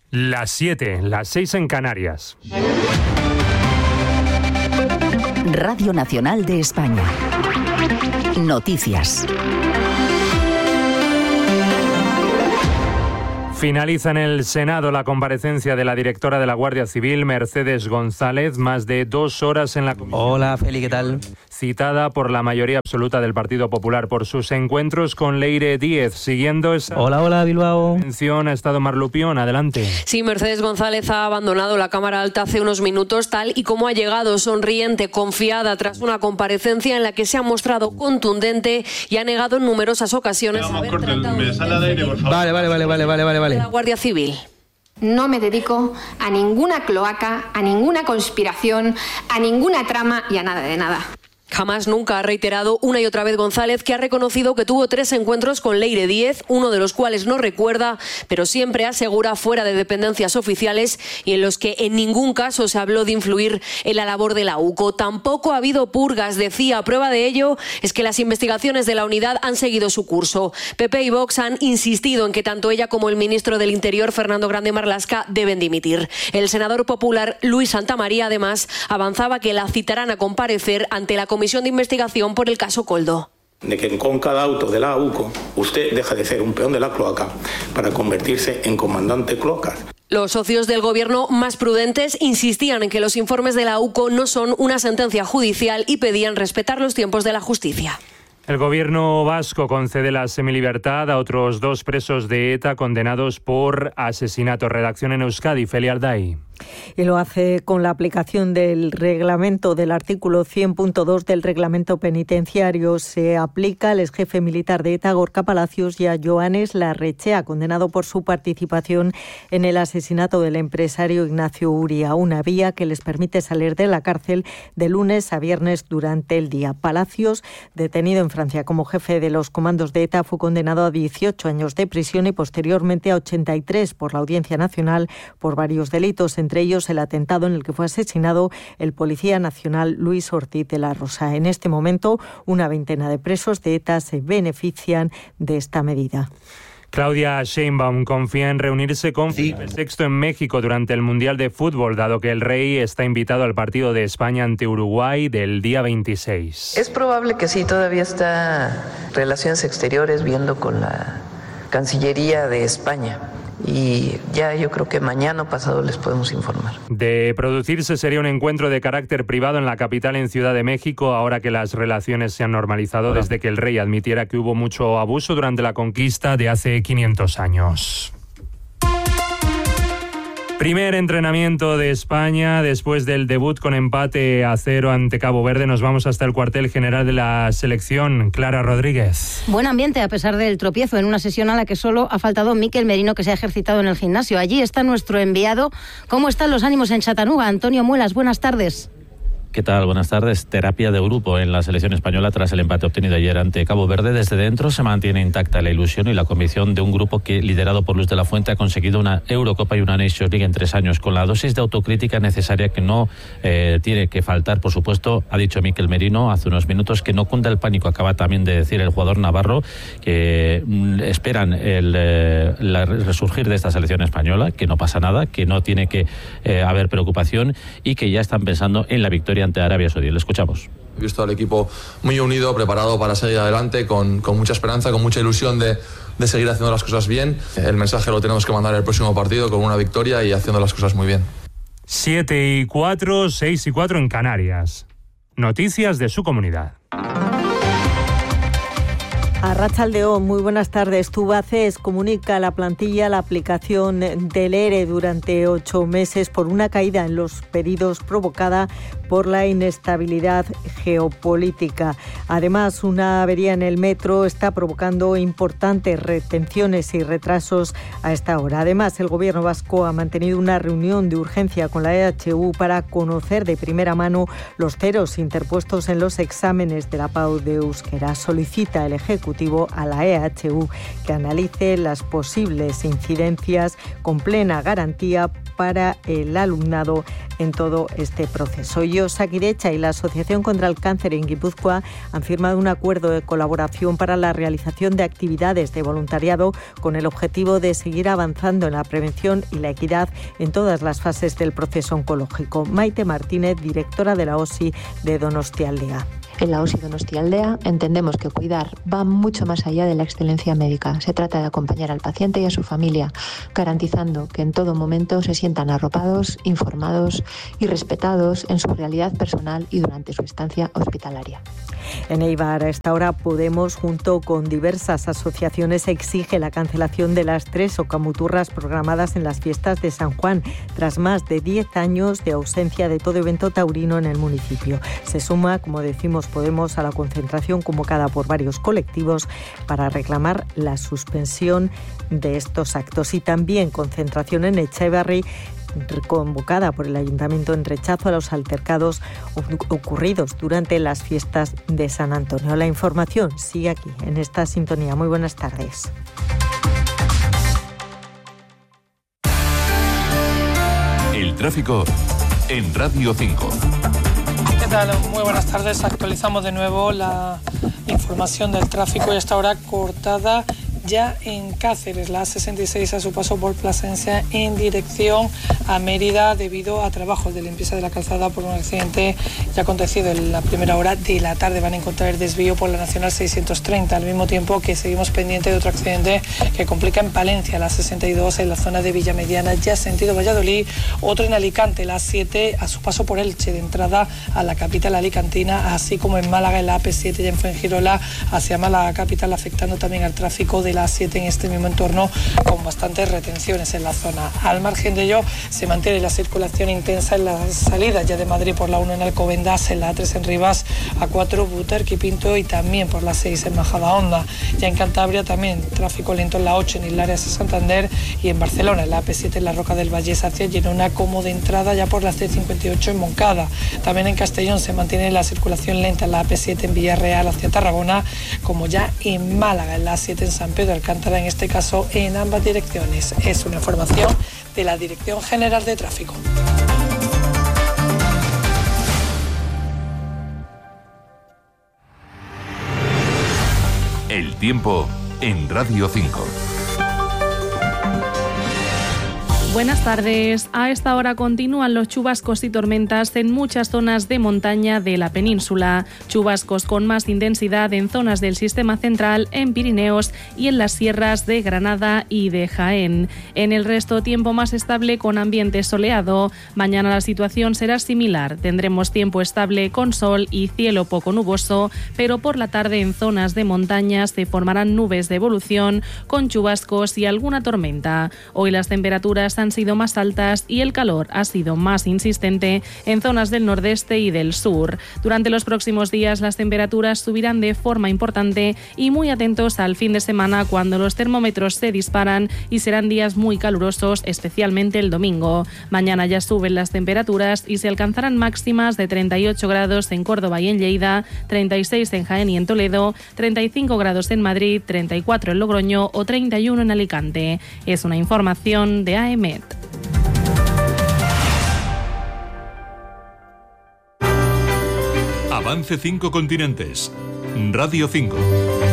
Las 7, las 6 en Canarias. Radio Nacional de España. Noticias. Finaliza en el Senado la comparecencia de la directora de la Guardia Civil, Mercedes González, más de 2 horas en la comisión. Hola, Feli, ¿qué tal? Citada por la mayoría absoluta del Partido Popular por sus encuentros con Leire Díez. Siguiendo esa... Hola, Bilbao. Atención, ha estado Mar Lupión, adelante. Sí, Mercedes González ha abandonado la Cámara Alta hace unos minutos, tal y como ha llegado, sonriente, confiada, tras una comparecencia en la que se ha mostrado contundente y ha negado en numerosas ocasiones haber tratado Vale. la Guardia Civil. No me dedico a ninguna cloaca, a ninguna conspiración, a ninguna trama y a nada de nada. Jamás nunca ha reiterado una y otra vez González, que ha reconocido que tuvo 3 encuentros con Leire Díez, uno de los cuales no recuerda, pero siempre asegura fuera de dependencias oficiales y en los que en ningún caso se habló de influir en la labor de la UCO. Tampoco ha habido purgas, decía. Prueba de ello es que las investigaciones de la unidad han seguido su curso. PP y Vox han insistido en que tanto ella como el ministro del Interior, Fernando Grande Marlaska, deben dimitir. El senador popular Luis Santamaría, además, avanzaba que la citarán a comparecer ante la Comisión de Investigación por el caso Koldo. De que con cada auto de la UCO usted deja de ser un peón de la cloaca para convertirse en comandante cloacas. Los socios del gobierno más prudentes insistían en que los informes de la UCO no son una sentencia judicial y pedían respetar los tiempos de la justicia. El gobierno vasco concede la semilibertad a otros 2 presos de ETA condenados por asesinato. Redacción en Euskadi, Feli Arday. Y lo hace con la aplicación del reglamento del artículo 100.2 del reglamento penitenciario. Se aplica al exjefe militar de ETA, Gorka Palacios, y a Joanes Larrechea, condenado por su participación en el asesinato del empresario Ignacio Uria, una vía que les permite salir de la cárcel de lunes a viernes durante el día. Palacios, detenido en Francia como jefe de los comandos de ETA, fue condenado a 18 años de prisión y posteriormente a 83 por la Audiencia Nacional por varios delitos, entre ellos el atentado en el que fue asesinado el policía nacional Luis Ortiz de la Rosa. En este momento, una veintena de presos de ETA se benefician de esta medida. Claudia Sheinbaum confía en reunirse con Felipe VI en México durante el Mundial de Fútbol, dado que el rey está invitado al partido de España ante Uruguay del día 26. Es probable que sí, todavía está Relaciones Exteriores viendo con la Cancillería de España. Y ya yo creo que mañana o pasado les podemos informar. De producirse sería un encuentro de carácter privado en la capital, en Ciudad de México, ahora que las relaciones se han normalizado desde que el rey admitiera que hubo mucho abuso durante la conquista de hace 500 años. Primer entrenamiento de España después del debut con empate a 0 ante Cabo Verde. Nos vamos hasta el cuartel general de la selección. Clara Rodríguez. Buen ambiente a pesar del tropiezo en una sesión a la que solo ha faltado Mikel Merino, que se ha ejercitado en el gimnasio. Allí está nuestro enviado. ¿Cómo están los ánimos en Chattanooga? Antonio Muelas, buenas tardes. ¿Qué tal? Buenas tardes. Terapia de grupo en la selección española tras el empate obtenido ayer ante Cabo Verde. Desde dentro se mantiene intacta la ilusión y la convicción de un grupo que, liderado por Luis de la Fuente, ha conseguido una Eurocopa y una Nations League en 3 años, con la dosis de autocrítica necesaria que no tiene que faltar. Por supuesto, ha dicho Mikel Merino hace unos minutos que no cunda el pánico. Acaba también de decir el jugador navarro que esperan el resurgir de esta selección española, que no pasa nada, que no tiene que haber preocupación y que ya están pensando en la victoria ante Arabia Saudí. Le escuchamos. He visto al equipo muy unido, preparado para seguir adelante, con mucha esperanza, con mucha ilusión de seguir haciendo las cosas bien. El mensaje lo tenemos que mandar el próximo partido con una victoria y haciendo las cosas muy bien. 7:04, 6:04 en Canarias. Noticias de su comunidad. Arratsaldeón, muy buenas tardes. Tubacex comunica a la plantilla la aplicación del ERE durante 8 meses por una caída en los pedidos provocada por la inestabilidad geopolítica. Además, una avería en el metro está provocando importantes retenciones y retrasos a esta hora. Además, el Gobierno vasco ha mantenido una reunión de urgencia con la EHU para conocer de primera mano los ceros interpuestos en los exámenes de la PAU de euskera. Solicita el Ejecutivo a la EHU que analice las posibles incidencias con plena garantía para el alumnado en todo este proceso. Y Osakidetza y la Asociación contra el Cáncer en Guipúzcoa han firmado un acuerdo de colaboración para la realización de actividades de voluntariado con el objetivo de seguir avanzando en la prevención y la equidad en todas las fases del proceso oncológico. Maite Martínez, directora de la OSI de Donostialdea. En la OSI Donostialdea entendemos que cuidar va mucho más allá de la excelencia médica. Se trata de acompañar al paciente y a su familia, garantizando que en todo momento se sientan arropados, informados y respetados en su realidad personal y durante su estancia hospitalaria. En Eibar, a esta hora, Podemos, junto con diversas asociaciones, exige la cancelación de las 3 ocamuturras programadas en las fiestas de San Juan, tras más de 10 años de ausencia de todo evento taurino en el municipio. Se suma, como decimos, Podemos a la concentración convocada por varios colectivos para reclamar la suspensión de estos actos. Y también concentración en Etxebarri, convocada por el Ayuntamiento en rechazo a los altercados ocurridos durante las fiestas de San Antonio. La información sigue aquí, en esta sintonía. Muy buenas tardes. El tráfico en Radio 5. ¿Qué tal? Muy buenas tardes. Actualizamos de nuevo la información del tráfico y hasta ahora cortada ya en Cáceres, la A66 a su paso por Plasencia en dirección a Mérida debido a trabajos de limpieza de la calzada por un accidente ya acontecido en la primera hora de la tarde. Van a encontrar el desvío por la Nacional 630, al mismo tiempo que seguimos pendiente de otro accidente que complica en Palencia, la 62 en la zona de Villamediana, ya sentido Valladolid, otro en Alicante, la 7 a su paso por Elche, de entrada a la capital alicantina, así como en Málaga, en la AP7 ya en Fuengirola hacia Málaga capital, afectando también al tráfico de la 7 en este mismo entorno, con bastantes retenciones en la zona. Al margen de ello, se mantiene la circulación intensa en las salidas ya de Madrid por la 1 en Alcobendas, en la A3 en Rivas, A4 Butarque Pinto y también por la 6 en Majadahonda. Ya en Cantabria también tráfico lento en la 8 en Hilares a Santander y en Barcelona, en la AP7 en la Roca del Vallés hacia Girona, como de entrada ya por la C58 en Moncada. También en Castellón se mantiene la circulación lenta en la AP7 en Villarreal hacia Tarragona, como ya en Málaga, en la A7 en San Pedro Alcántara, en este caso en ambas direcciones. Es una información de la Dirección General de Tráfico. El tiempo en Radio 5. Buenas tardes. A esta hora continúan los chubascos y tormentas en muchas zonas de montaña de la península. Chubascos con más intensidad en zonas del sistema central, en Pirineos y en las sierras de Granada y de Jaén. En el resto, tiempo más estable con ambiente soleado. Mañana la situación será similar. Tendremos tiempo estable con sol y cielo poco nuboso, pero por la tarde en zonas de montaña se formarán nubes de evolución con chubascos y alguna tormenta. Hoy las temperaturas han sido más altas y el calor ha sido más insistente en zonas del nordeste y del sur. Durante los próximos días las temperaturas subirán de forma importante y muy atentos al fin de semana, cuando los termómetros se disparan y serán días muy calurosos, especialmente el domingo. Mañana ya suben las temperaturas y se alcanzarán máximas de 38 grados en Córdoba y en Lleida, 36 en Jaén y en Toledo, 35 grados en Madrid, 34 en Logroño o 31 en Alicante. Es una información de AEMET. Avance 5 continentes. Radio 5.